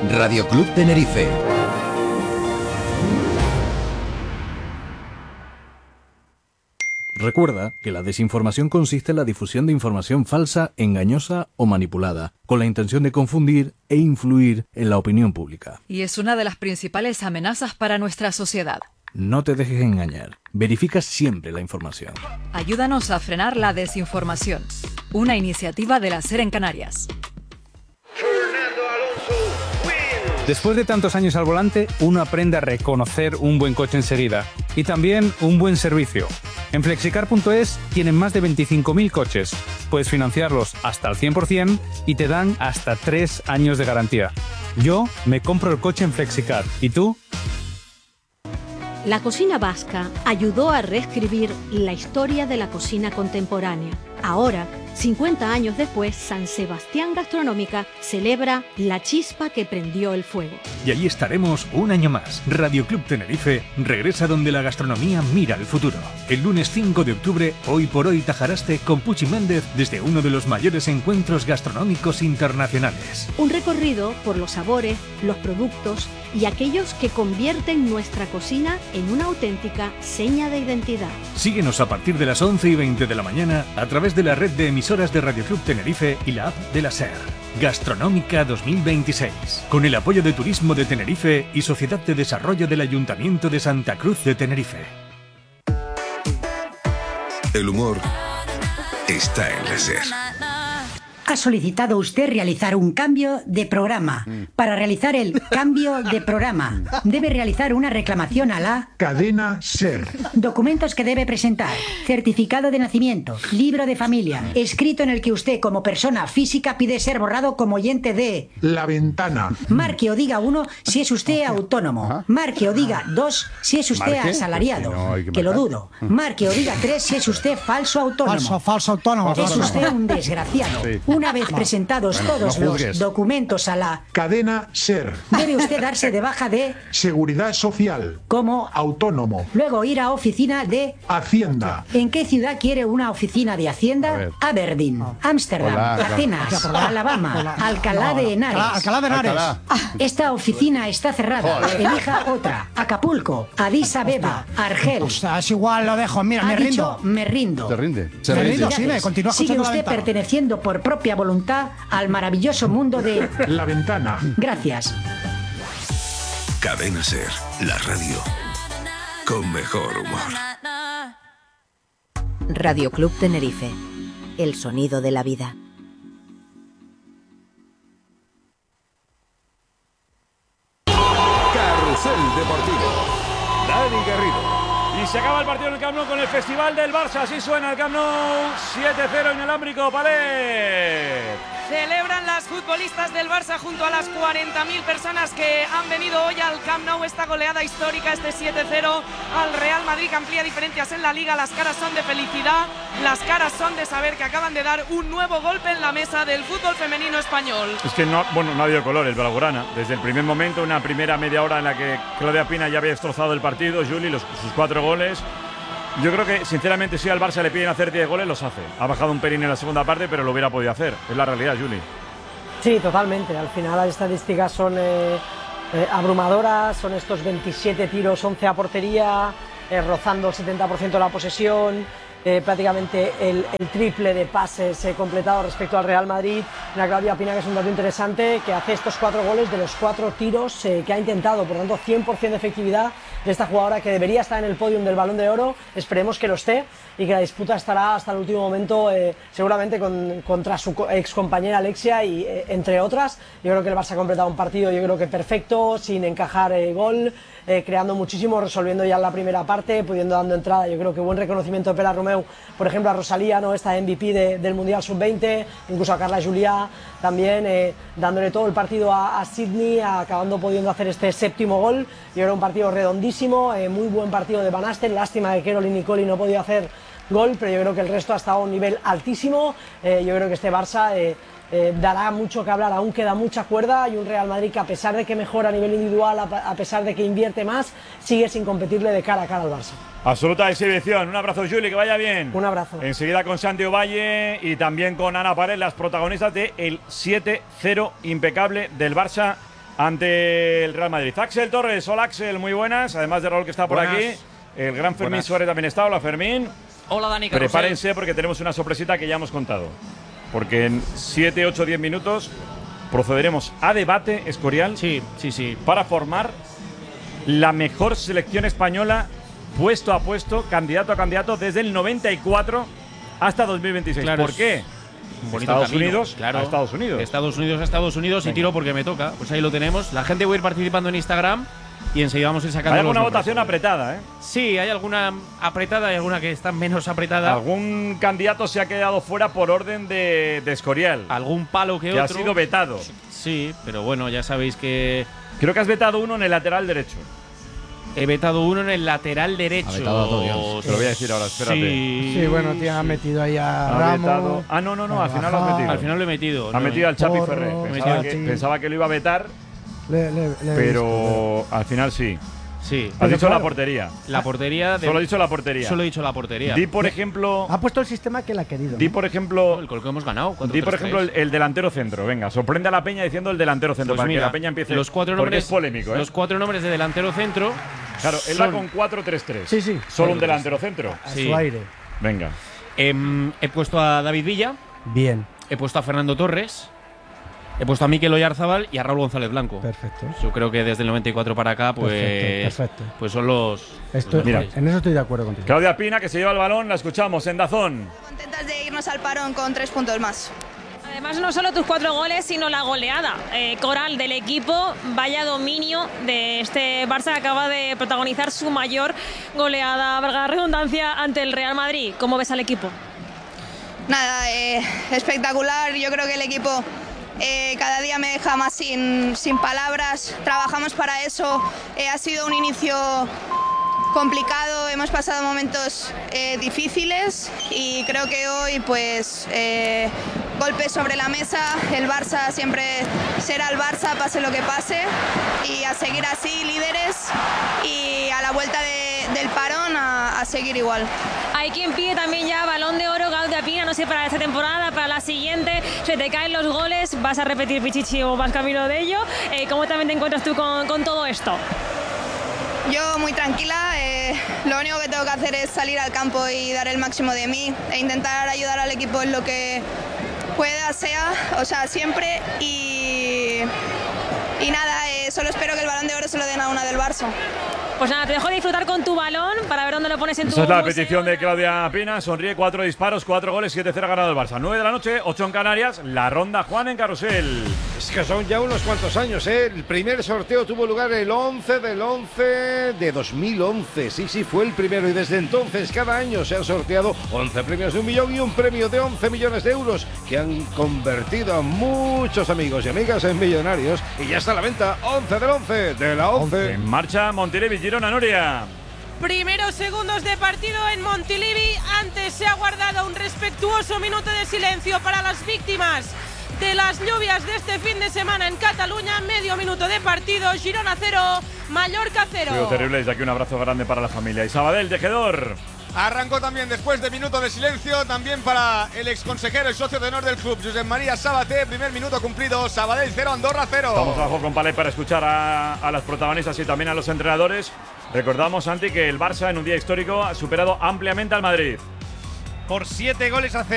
Radio Club Tenerife. Recuerda que la desinformación consiste en la difusión de información falsa, engañosa o manipulada, con la intención de confundir e influir en la opinión pública. Y es una de las principales amenazas para nuestra sociedad. No te dejes engañar. Verifica siempre la información. Ayúdanos a frenar la desinformación. Una iniciativa de la SER en Canarias. Después de tantos años al volante, uno aprende a reconocer un buen coche enseguida y también un buen servicio. En Flexicar.es tienen más de 25.000 coches. Puedes financiarlos hasta al 100% y te dan hasta 3 años de garantía. Yo me compro el coche en Flexicar. ¿Y tú? La cocina vasca ayudó a reescribir la historia de la cocina contemporánea. Ahora, 50 años después, San Sebastián Gastronómica celebra la chispa que prendió el fuego. Y allí estaremos un año más. Radio Club Tenerife regresa donde la gastronomía mira al futuro. El lunes 5 de octubre, Hoy por Hoy Tajaraste con Puchi Méndez desde uno de los mayores encuentros gastronómicos internacionales. Un recorrido por los sabores, los productos y aquellos que convierten nuestra cocina en una auténtica seña de identidad. Síguenos a partir de las 11:20 de la mañana a través de la red de emisoras de Radio Club Tenerife y la app de la SER. Gastronómica 2026, con el apoyo de Turismo de Tenerife y Sociedad de Desarrollo del Ayuntamiento de Santa Cruz de Tenerife. El humor está en la SER. Ha solicitado usted realizar un cambio de programa. Para realizar el cambio de programa, debe realizar una reclamación a la cadena SER. Documentos que debe presentar: certificado de nacimiento, libro de familia, escrito en el que usted como persona física pide ser borrado como oyente de La Ventana. Marque o diga 1 si es usted autónomo. Marque o diga 2 si es usted asalariado. Que lo dudo. Marque o diga 3 si es usted falso autónomo. Falso autónomo. Es usted un desgraciado. Sí. Una vez presentados todos los documentos a la cadena SER, debe usted darse de baja de Seguridad Social como autónomo. Luego ir a oficina de Hacienda. ¿En qué ciudad quiere una oficina de Hacienda? Aberdeen, Ámsterdam, Atenas, Alabama, Alcalá de Henares. Alcalá de Henares. Esta oficina está cerrada. Elija otra. Acapulco, Addis Abeba, Argel. O sea, es igual, lo dejo. Mira, me rindo. Me rindo. ¿Te rinde? Me rindo, sí, me continúa Sigue escuchando La usted Ventana. perteneciendo por propia voluntad al maravilloso mundo de La Ventana. Gracias. Cadena SER, la radio con mejor humor. Radio Club Tenerife, el sonido de la vida. Carrusel Deportivo. Dani Garrido. Y se acaba el partido en el Camp Nou con el Festival del Barça. Así suena el Camp Nou. 7-0 inalámbrico, Palet. Celebran las futbolistas del Barça junto a las 40.000 personas que han venido hoy al Camp Nou esta goleada histórica, este 7-0 al Real Madrid, que amplía diferencias en la Liga. Las caras son de felicidad, las caras son de saber que acaban de dar un nuevo golpe en la mesa del fútbol femenino español. Es que no ha habido color el Blaugrana. Desde el primer momento, una primera media hora en la que Claudia Pina ya había destrozado el partido, Juli, sus 4 goles. Yo creo que, sinceramente, si al Barça le piden hacer 10 goles, los hace. Ha bajado un pelín en la segunda parte, pero lo hubiera podido hacer. Es la realidad, Juli. Sí, totalmente. Al final las estadísticas son abrumadoras. Son estos 27 tiros, 11 a portería, rozando el 70% de la posesión. Prácticamente el triple de pases completados respecto al Real Madrid. Una Claudia Pina, que es un dato interesante, que hace estos 4 goles de los 4 tiros que ha intentado. Por lo tanto, 100% de efectividad de esta jugadora, que debería estar en el podium del Balón de Oro. Esperemos que lo esté y que la disputa estará hasta el último momento, seguramente contra su ex compañera Alexia y entre otras. Yo creo que el Barça ha completado un partido, yo creo que perfecto, sin encajar gol, creando muchísimo, resolviendo ya en la primera parte, pudiendo dando entrada. Yo creo que buen reconocimiento de Pilar Romeu, por ejemplo, a Rosalía, ¿no? Esta MVP del Mundial Sub-20, incluso a Carla Juliá también, dándole todo el partido a Sydney, pudiendo hacer este 7º gol. Yo creo un partido redondísimo, muy buen partido de Van Asten. Lástima que Caroline Nicoli no ha podido hacer gol, pero yo creo que el resto ha estado a un nivel altísimo. Yo creo que este Barça dará mucho que hablar, aún queda mucha cuerda, y un Real Madrid que, a pesar de que mejora a nivel individual, a pesar de que invierte más, sigue sin competirle de cara a cara al Barça. Absoluta exhibición. Un abrazo, Juli, que vaya bien. Un abrazo. Enseguida con Santi Ovalle y también con Ana Pared, las protagonistas del 7-0 impecable del Barça ante el Real Madrid. Axel Torres, hola Axel, muy buenas. Además de Raúl que está por Buenas. aquí, el gran Fermín Buenas. Suárez también está. Hola Fermín. Hola Dani Carrusel. Prepárense porque tenemos una sorpresita que ya hemos contado. Porque en 7, 8, 10 minutos procederemos a debate, Escorial. Sí. Para formar la mejor selección española puesto a puesto, candidato a candidato, desde el 94 hasta 2026. Claro, ¿Por qué? Un bonito Estados camino, Unidos claro. a Estados Unidos. Estados Unidos y Venga. tiro porque me toca. Pues ahí lo tenemos. La gente va a ir participando en Instagram y enseguida vamos a ir sacando Hay los alguna nombres. votación apretada, ¿eh? Sí, hay alguna apretada y alguna que está menos apretada. Algún candidato se ha quedado fuera por orden de Escorial. Algún palo que ha otro. sido vetado. Sí, pero bueno, ya sabéis que Creo que has vetado uno en el lateral derecho. he vetado uno en el lateral derecho. Ha vetado a todo Dios. Te lo voy a decir ahora, espérate. Sí, bueno, te ha metido ahí a Ha Ramos. vetado. Ah, no, al final lo has metido. Al final lo he metido. Ha metido al Chapi Porro, Ferrer. Chachi. Pensaba que lo iba a vetar, Le he pero visto, al final sí. Sí. Has Pero dicho claro. la portería. La portería. Solo he dicho la portería. Solo he dicho la portería. Di por ejemplo. Ha puesto el sistema que él ha querido. Di ¿no? por ejemplo. El gol que hemos ganado. Di por 4-3-3. ejemplo el delantero centro. Venga, sorprende a la Peña diciendo el delantero centro. Pues para mira, que la Peña empiece. los cuatro porque nombres, es polémico, ¿eh? Los 4 nombres de delantero centro. Claro, él va con 4-3-3. Sí, sí. Solo un delantero centro. A Sí. su aire. Venga. He puesto a David Villa. Bien, He puesto a Fernando Torres. He puesto a Mikel Oyarzábal y a Raúl González Blanco. perfecto. Yo creo que desde el 94 para acá, pues, Perfecto. pues son los. Mira, mejores. en eso estoy de acuerdo contigo. Claudia Pina, que se lleva el balón, la escuchamos en Dazón. Contentas de irnos al parón con 3 puntos más. Además, no solo tus 4 goles, sino la goleada coral del equipo. Vaya dominio de este Barça que acaba de protagonizar su mayor goleada, valga la redundancia, ante el Real Madrid. ¿Cómo ves al equipo? Nada, espectacular. Yo creo que el equipo cada día me deja más sin palabras. Trabajamos para eso. Ha sido un inicio complicado, hemos pasado momentos difíciles y creo que hoy pues golpes sobre la mesa, el Barça siempre será el Barça pase lo que pase y a seguir así líderes y a la vuelta del parón a seguir igual. Hay quien pide también ya Balón de Oro, Claudia Pina, no sé, para esta temporada, para la siguiente, se te caen los goles, vas a repetir Pichichi o vas camino de ello. ¿Cómo también te encuentras tú con todo esto? Yo muy tranquila, lo único que tengo que hacer es salir al campo y dar el máximo de mí e intentar ayudar al equipo en lo que pueda, siempre y nada, solo espero que el Balón de Oro se lo den a una del Barça. Pues nada, te dejo disfrutar con tu balón para ver dónde lo pones en tu Esa es la museo. petición de Claudia Pina. Sonríe, 4 disparos, 4 goles, 7-0 ha ganado el Barça. 9 de la noche, 8 en Canarias. La ronda Juan en Carrusel. Es que son ya unos cuantos años, ¿eh? El primer sorteo tuvo lugar el 11 del 11 de 2011. Sí, fue el primero. Y desde entonces, cada año se han sorteado 11 premios de 1 millón y un premio de 11 millones de euros que han convertido a muchos amigos y amigas en millonarios. Y ya está a la venta 11 del 11 de la 11. En marcha Montilivi, Girona, Noria. Primeros segundos de partido en Montilivi. Antes se ha guardado un respetuoso minuto de silencio para las víctimas de las lluvias de este fin de semana en Cataluña. Medio minuto de partido. Girona 0, Mallorca 0. Frío terrible, desde aquí un abrazo grande para la familia. Y Sabadell, tejedor. Arrancó también después de minuto de silencio, también para el exconsejero y socio de honor del club, Josep María Sabaté. Primer minuto cumplido, Sabadell 0, Andorra 0. Vamos abajo con Palay para escuchar a las protagonistas y también a los entrenadores. Recordamos, Santi, que el Barça en un día histórico ha superado ampliamente al Madrid. Por 7 goles a 0.